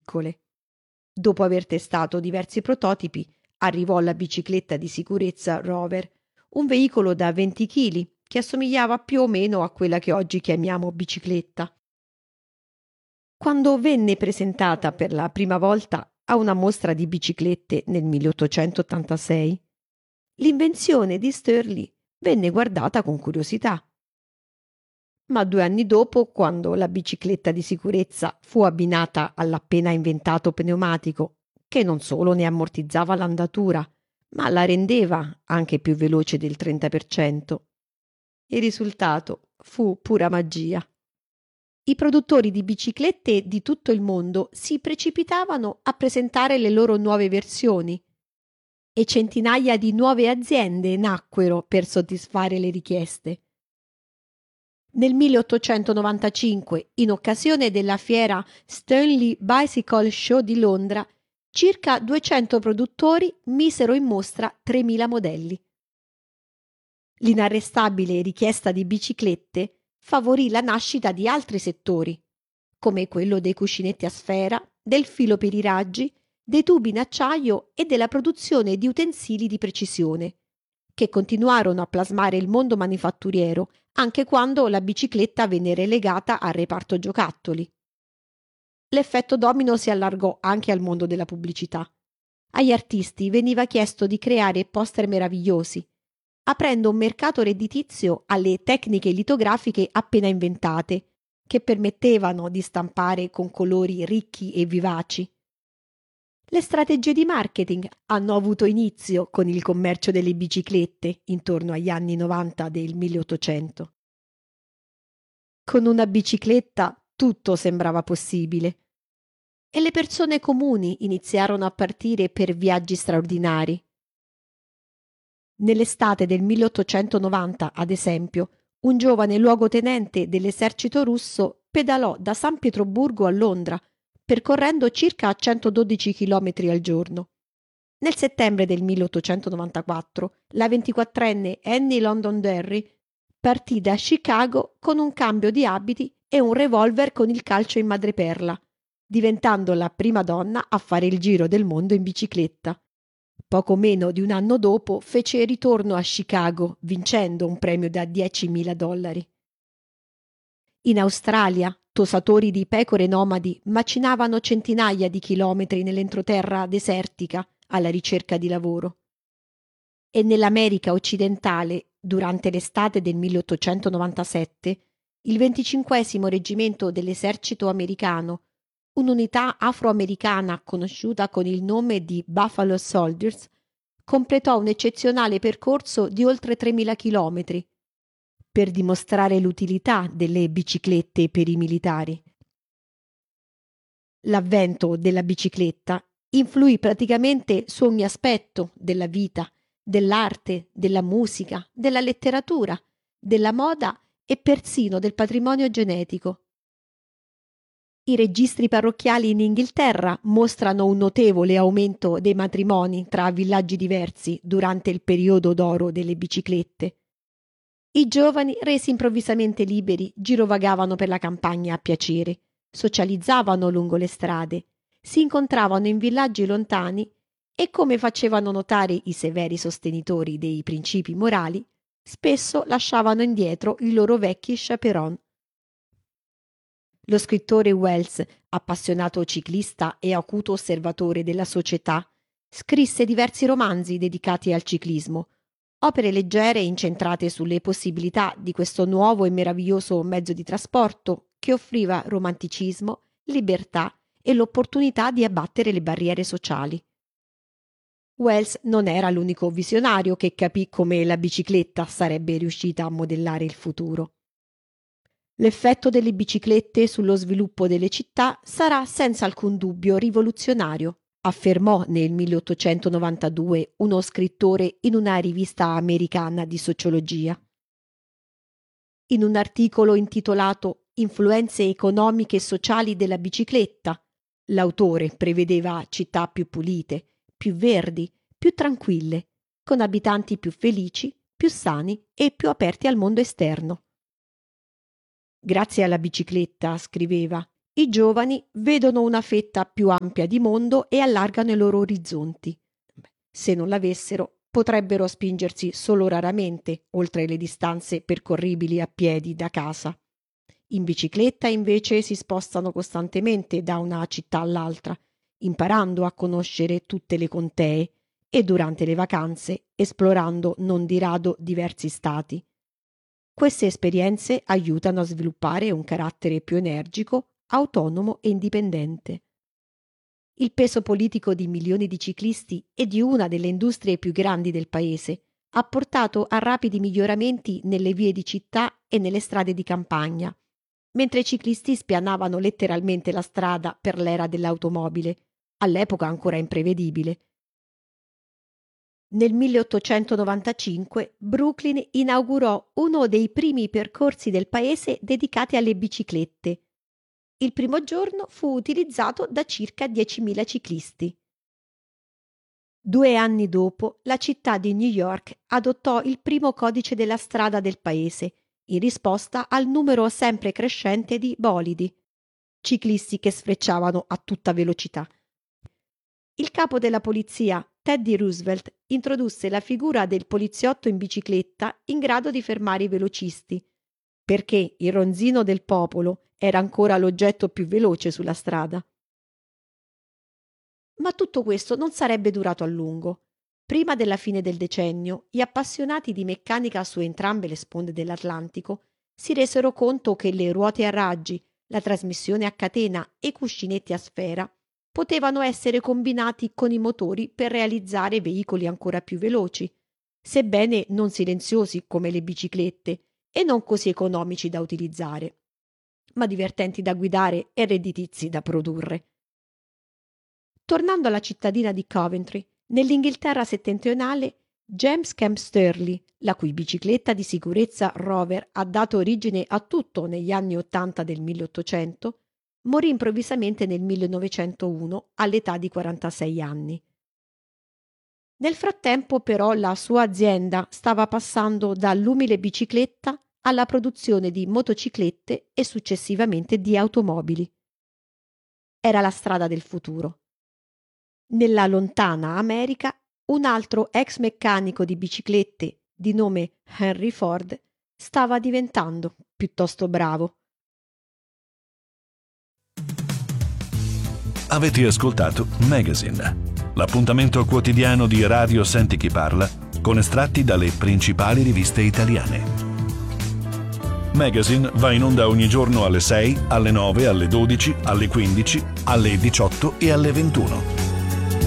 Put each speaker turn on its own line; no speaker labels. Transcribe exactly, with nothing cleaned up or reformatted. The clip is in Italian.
piccole. Dopo aver testato diversi prototipi, arrivò la bicicletta di sicurezza Rover, un veicolo da venti chili che assomigliava più o meno a quella che oggi chiamiamo bicicletta. Quando venne presentata per la prima volta a una mostra di biciclette nel milleottocentottantasei, l'invenzione di Stirling venne guardata con curiosità. Ma due anni dopo, quando la bicicletta di sicurezza fu abbinata all'appena inventato pneumatico, che non solo ne ammortizzava l'andatura, ma la rendeva anche più veloce del trenta per cento, il risultato fu pura magia. I produttori di biciclette di tutto il mondo si precipitavano a presentare le loro nuove versioni e centinaia di nuove aziende nacquero per soddisfare le richieste. Nel milleottocentonovantacinque, in occasione della fiera Stirling Bicycle Show di Londra, circa duecento produttori misero in mostra tremila modelli. L'inarrestabile richiesta di biciclette favorì la nascita di altri settori, come quello dei cuscinetti a sfera, del filo per i raggi, dei tubi in acciaio e della produzione di utensili di precisione, che continuarono a plasmare il mondo manifatturiero anche quando la bicicletta venne relegata al reparto giocattoli. L'effetto domino si allargò anche al mondo della pubblicità. Agli artisti veniva chiesto di creare poster meravigliosi, aprendo un mercato redditizio alle tecniche litografiche appena inventate, che permettevano di stampare con colori ricchi e vivaci. Le strategie di marketing hanno avuto inizio con il commercio delle biciclette intorno agli anni novanta del milleottocento. Con una bicicletta tutto sembrava possibile e le persone comuni iniziarono a partire per viaggi straordinari. Nell'estate del milleottocentonovanta, ad esempio, un giovane luogotenente dell'esercito russo pedalò da San Pietroburgo a Londra, percorrendo circa centododici chilometri al giorno. Nel settembre del milleottocentonovantaquattro, la ventiquattrenne Annie Londonderry partì da Chicago con un cambio di abiti e un revolver con il calcio in madreperla, diventando la prima donna a fare il giro del mondo in bicicletta. Poco meno di un anno dopo fece ritorno a Chicago, vincendo un premio da diecimila dollari. In Australia, tosatori di pecore nomadi macinavano centinaia di chilometri nell'entroterra desertica alla ricerca di lavoro. E nell'America occidentale, durante l'estate del milleottocentonovantasette, il venticinquesimo reggimento dell'esercito americano, un'unità afroamericana conosciuta con il nome di Buffalo Soldiers, completò un eccezionale percorso di oltre tremila chilometri per dimostrare l'utilità delle biciclette per i militari. L'avvento della bicicletta influì praticamente su ogni aspetto della vita, dell'arte, della musica, della letteratura, della moda e persino del patrimonio genetico. I registri parrocchiali in Inghilterra mostrano un notevole aumento dei matrimoni tra villaggi diversi durante il periodo d'oro delle biciclette. I giovani, resi improvvisamente liberi, girovagavano per la campagna a piacere, socializzavano lungo le strade, si incontravano in villaggi lontani e, come facevano notare i severi sostenitori dei principi morali, spesso lasciavano indietro i loro vecchi chaperon. Lo scrittore Wells, appassionato ciclista e acuto osservatore della società, scrisse diversi romanzi dedicati al ciclismo, opere leggere incentrate sulle possibilità di questo nuovo e meraviglioso mezzo di trasporto che offriva romanticismo, libertà e l'opportunità di abbattere le barriere sociali. Wells non era l'unico visionario che capì come la bicicletta sarebbe riuscita a modellare il futuro. L'effetto delle biciclette sullo sviluppo delle città sarà senza alcun dubbio rivoluzionario, affermò nel milleottocentonovantadue uno scrittore in una rivista americana di sociologia. In un articolo intitolato Influenze economiche e sociali della bicicletta, l'autore prevedeva città più pulite, più verdi, più tranquille, con abitanti più felici, più sani e più aperti al mondo esterno. Grazie alla bicicletta, scriveva, I giovani vedono una fetta più ampia di mondo e allargano i loro orizzonti. Se non l'avessero, potrebbero spingersi solo raramente oltre le distanze percorribili a piedi da casa. In bicicletta invece si spostano costantemente da una città all'altra, imparando a conoscere tutte le contee e durante le vacanze esplorando non di rado diversi stati. Queste esperienze aiutano a sviluppare un carattere più energico, autonomo e indipendente. Il peso politico di milioni di ciclisti e di una delle industrie più grandi del paese ha portato a rapidi miglioramenti nelle vie di città e nelle strade di campagna, mentre i ciclisti spianavano letteralmente la strada per l'era dell'automobile, all'epoca ancora imprevedibile. Nel milleottocentonovantacinque Brooklyn inaugurò uno dei primi percorsi del paese dedicati alle biciclette. Il primo giorno fu utilizzato da circa diecimila ciclisti. Due anni dopo, la città di New York adottò il primo codice della strada del paese, in risposta al numero sempre crescente di bolidi, ciclisti che sfrecciavano a tutta velocità. Il capo della polizia, Teddy Roosevelt, introdusse la figura del poliziotto in bicicletta in grado di fermare i velocisti, perché il ronzino del popolo era ancora l'oggetto più veloce sulla strada. Ma tutto questo non sarebbe durato a lungo. Prima della fine del decennio, gli appassionati di meccanica su entrambe le sponde dell'Atlantico si resero conto che le ruote a raggi, la trasmissione a catena e i cuscinetti a sfera potevano essere combinati con i motori per realizzare veicoli ancora più veloci, sebbene non silenziosi come le biciclette e non così economici da utilizzare, ma divertenti da guidare e redditizi da produrre. Tornando alla cittadina di Coventry, nell'Inghilterra settentrionale, James Kemp Sturley, la cui bicicletta di sicurezza Rover ha dato origine a tutto negli anni ottanta del milleottocento, morì improvvisamente nel millenovecentouno all'età di quarantasei anni. Nel frattempo, però, la sua azienda stava passando dall'umile bicicletta alla produzione di motociclette e successivamente di automobili. Era la strada del futuro. Nella lontana America, un altro ex meccanico di biciclette di nome Henry Ford stava diventando piuttosto bravo.
Avete ascoltato Magazine, l'appuntamento quotidiano di Radio Senti Chi Parla con estratti dalle principali riviste italiane. Magazine va in onda ogni giorno alle sei, alle nove, alle dodici, alle quindici, alle diciotto e alle ventuno.